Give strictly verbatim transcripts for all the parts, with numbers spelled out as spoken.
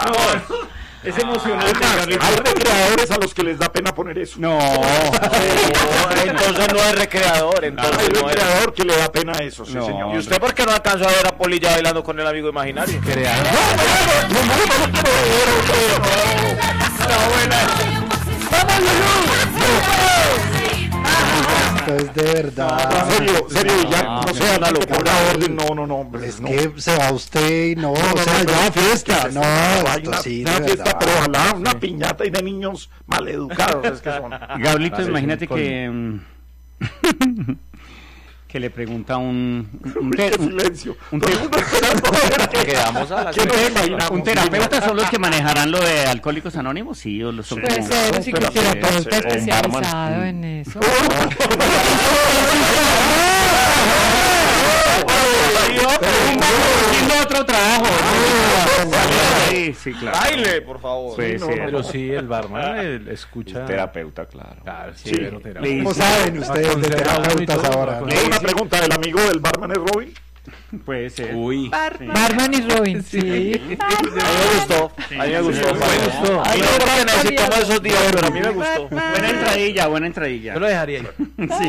Es emocionante. Hay recreadores a los que les da pena poner eso. No, no entonces no es recreador. Entonces hay no recreador es... que le da pena eso, sí, no, señor. ¿Y usted por qué no alcanzó a ver a Polilla bailando con el amigo imaginario? Creador. No, no, no, no, no, Esto es de verdad. no, serio, serio, ya, no, no sea una locura, orden, no, no, no, hombre, Es no. que se va usted y no, o no, sea, no, ya no, fiesta. es No, hay esto una, sí, de una fiesta, verdad. pero ojalá una piñata y de niños maleducados, es que son. Gablito, Parece imagínate un que mm, que le pregunta un un, Uy, te- qué un- silencio. un Todo te- el mundo esperando a ver qué- Quedamos a la ¿Qué nos imaginamos? un terapeuta son los que manejarán lo de Alcohólicos Anónimos, sí, o los son Sí. Puede como- ser, sí, que pero- terapeuta sí, sí, especializado en eso. haciendo otro trabajo. Sí, sí, claro. Baile, por favor. Puede no, ser. no, Pero sí, el barman eh, escucha. Terapeuta, claro. Claro, sí, Sí. pero terapeuta. Le- ¿Cómo saben ustedes de Aconsejado y terapeutas todo, ahora? aconsejado. Le hago una pregunta, ¿el amigo del barman es Robin? Puede ser. Uy. Barman y Robin, sí. A mí me gustó. A mí me gustó. Sí, me gustó. A mí no porque necesitamos esos días, pero a mí me gustó. Buena entradilla, buena entradilla. Yo lo dejaría ahí. Sí.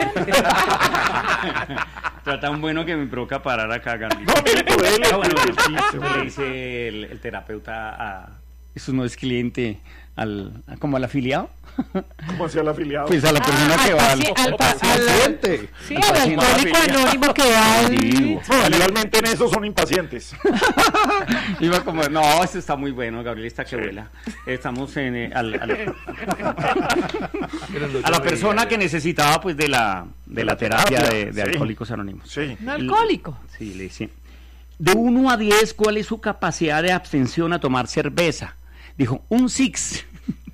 Está tan bueno que me provoca parar acá, Gablito. No, amiguito, dele, Ah, bueno, el chiste, le hombre. dice el, el terapeuta a... Eso no es cliente, al, a- como al afiliado. ¿Cómo hacía el afiliado? Pues a la persona Ah, que al va al... paci- al pa- al- Paciente. Sí, al al paciente alcohólico afiliado. anónimo que va al... Sí. No, generalmente en eso son impacientes. Iba como, no, esto está muy bueno, Gabriel está que vuela. Estamos en, eh, al- al- a la persona que necesitaba pues de la de la terapia de, de Sí. Alcohólicos Anónimos. Sí. Un alcohólico. Sí, le dice. De uno a diez, ¿cuál es su capacidad de abstención a tomar cerveza? Dijo, un six.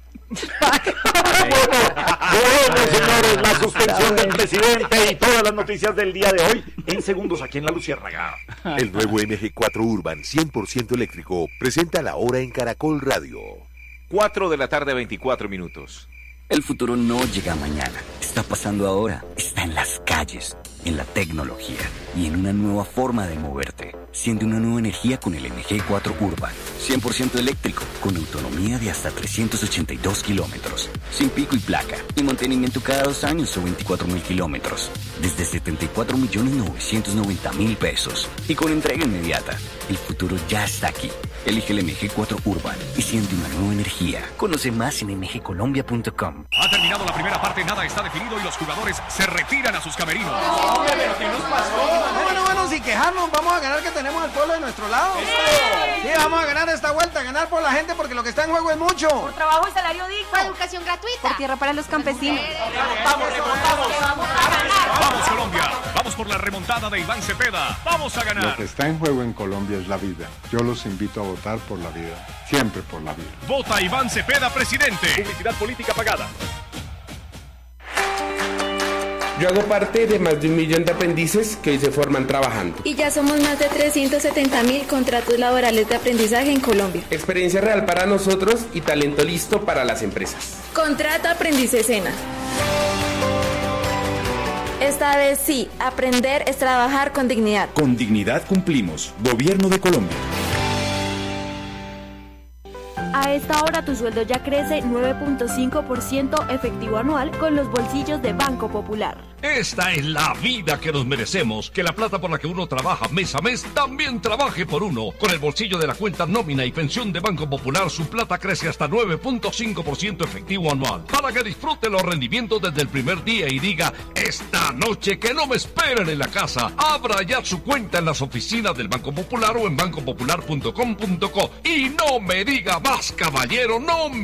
Bueno, señores, la suspensión del presidente y todas las noticias del día de hoy en segundos aquí en La Luciérnaga. El nuevo M G cuatro Urban cien por ciento eléctrico presenta la hora en Caracol Radio. cuatro de la tarde, veinticuatro minutos. El futuro no llega mañana, está pasando ahora, está en las calles, en la tecnología y en una nueva forma de moverte. Siente una nueva energía con el M G cuatro Urban, cien por ciento eléctrico, con autonomía de hasta trescientos ochenta y dos kilómetros, sin pico y placa, y mantenimiento cada dos años o veinticuatro mil kilómetros, desde setenta y cuatro millones novecientos noventa mil pesos, y con entrega inmediata. El futuro ya está aquí. Elige el M G cuatro Urban y siente una nueva energía. Conoce más en m g colombia punto com. Ha terminado la primera parte, nada está definido y los jugadores se retiran a sus camerinos. Bueno, bueno, sin quejarnos, vamos a ganar que tenemos al pueblo de nuestro lado. Sí, vamos a ganar esta vuelta, ganar por la gente porque lo que está en juego es mucho. Por trabajo y salario digno. Por educación gratuita. Por tierra para los campesinos. Vamos, Colombia. Vamos por la remontada de Iván Cepeda. Vamos a Lo ganar. que está en juego en Colombia es la vida. Yo los invito a votar por la vida. Siempre por la vida. Vota Iván Cepeda, presidente. Publicidad política pagada. Yo hago parte de más de un millón de aprendices que hoy se forman trabajando. Y ya somos más de trescientos setenta mil contratos laborales de aprendizaje en Colombia. Experiencia real para nosotros y talento listo para las empresas. Contrato Aprendiz Escena. Esta vez sí, aprender es trabajar con dignidad. Con dignidad cumplimos. Gobierno de Colombia. A esta hora tu sueldo ya crece nueve punto cinco por ciento efectivo anual con los bolsillos de Banco Popular. Esta es la vida que nos merecemos. Que la plata por la que uno trabaja mes a mes también trabaje por uno. Con el bolsillo de la cuenta nómina y pensión de Banco Popular, su plata crece hasta nueve punto cinco por ciento efectivo anual. Para que disfrute los rendimientos desde el primer día y diga, esta noche que no me esperen en la casa. Abra ya su cuenta en las oficinas del Banco Popular o en banco popular punto com punto co. Y no me diga más, caballero, no me